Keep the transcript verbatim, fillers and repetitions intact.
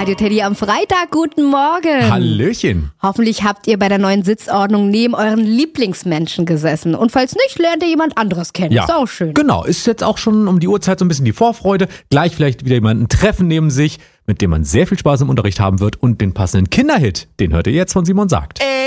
Radio Teddy am Freitag. Guten Morgen. Hallöchen. Hoffentlich habt ihr bei der neuen Sitzordnung neben euren Lieblingsmenschen gesessen. Und falls nicht, lernt ihr jemand anderes kennen. Ja, ist auch schön. Genau, ist jetzt auch schon um die Uhrzeit so ein bisschen die Vorfreude. Gleich vielleicht wieder jemanden treffen neben sich, mit dem man sehr viel Spaß im Unterricht haben wird. Und den passenden Kinderhit, den hört ihr jetzt von Simon Sagt.